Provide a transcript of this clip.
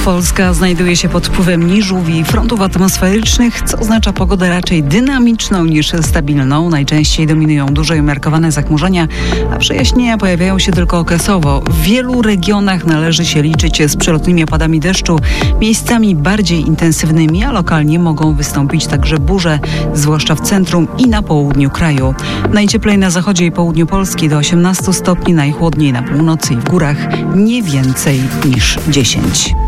Polska znajduje się pod wpływem niżów i frontów atmosferycznych, co oznacza pogodę raczej dynamiczną niż stabilną. Najczęściej dominują duże i umiarkowane zachmurzenia, a przejaśnienia pojawiają się tylko okresowo. W wielu regionach należy się liczyć z przelotnymi opadami deszczu, miejscami bardziej intensywnymi, a lokalnie mogą wystąpić także burze, zwłaszcza w centrum i na południu kraju. Najcieplej na zachodzie i południu Polski do 18 stopni, najchłodniej na północy i w górach nie więcej niż 10.